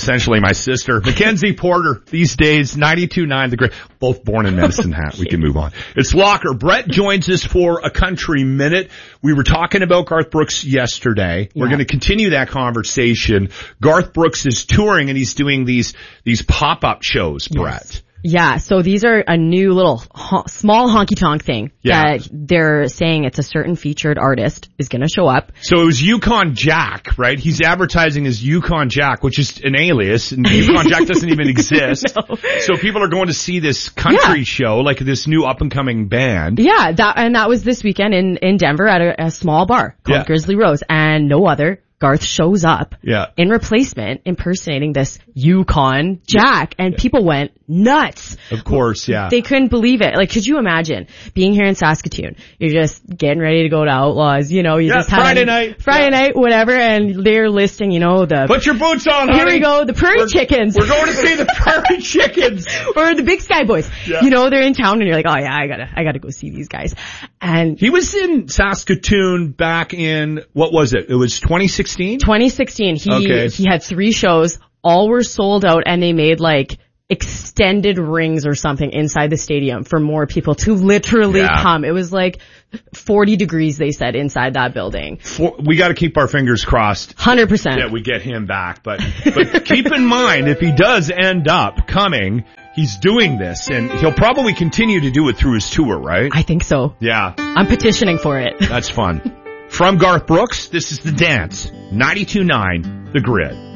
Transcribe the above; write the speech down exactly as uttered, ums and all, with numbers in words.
essentially my sister. Mackenzie Porter, these days, ninety-two point nine The Grid. Both born in Medicine Hat. We can move on. It's Walker. Brett joins us for a Country Minute. We were talking about Garth Brooks yesterday. Yeah. We're going to continue that conversation. Garth Brooks is touring and he's doing these, these pop-up shows, Brett. Yes. Yeah, so these are a new little ho- small honky-tonk thing yeah. that they're saying it's a certain featured artist is going to show up. So it was Yukon Jack, right? He's advertising as Yukon Jack, which is an alias, and Yukon Jack doesn't even exist. No. So people are going to see this country yeah. show, like this new up-and-coming band. Yeah, that and that was this weekend in, in Denver at a, a small bar called yeah. Grizzly Rose, and no other. Garth shows up yeah. in replacement, impersonating this Yukon Jack, and people went nuts. Of course, yeah. They couldn't believe it. Like, could you imagine being here in Saskatoon? You're just getting ready to go to Outlaws, you know, you yeah, just had Friday night. Friday yeah. night, whatever, and they're listing, you know, the... Put your boots on, Here honey. we go, the Prairie we're, Chickens. We're going to see the Prairie Chickens. Or the Big Sky Boys. Yeah. You know, they're in town and you're like, oh yeah, I gotta, I gotta go see these guys. And... He was in Saskatoon back in, what was it? It was twenty sixteen? twenty sixteen. He, okay. he had three shows. All were sold out and they made like extended rings or something inside the stadium for more people to literally yeah. come. It was like forty degrees, they said, inside that building. For, we got to keep our fingers crossed. one hundred percent. Yeah, we get him back. But, but keep in mind, if he does end up coming, he's doing this and he'll probably continue to do it through his tour, right? I think so. Yeah. I'm petitioning for it. That's fun. From Garth Brooks, this is The Dance. ninety-two point nine The Grid.